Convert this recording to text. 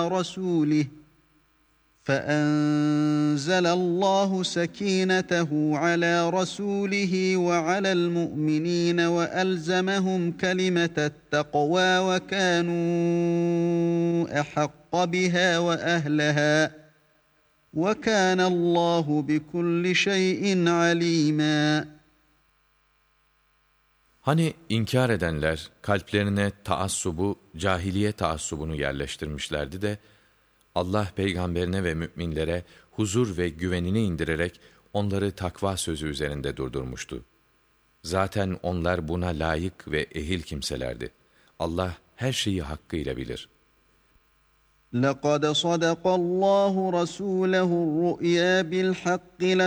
رسوله فأنزل الله سكينته على رسوله وعلى المؤمنين وألزمهم كلمة التقوى وكانوا أحق بها وأهلها وكان الله بكل شيء عليما. Hani inkar edenler kalplerine taassubu, cahiliye taassubunu yerleştirmişlerdi de Allah peygamberine ve müminlere huzur ve güvenini indirerek onları takva sözü üzerinde durdurmuştu. Zaten onlar buna layık ve ehil kimselerdi. Allah her şeyi hakkıyla bilir. لَقَدْ صَدَقَ اللّٰهُ رَسُولَهُ الرُّؤْيَا بِالْحَقِّ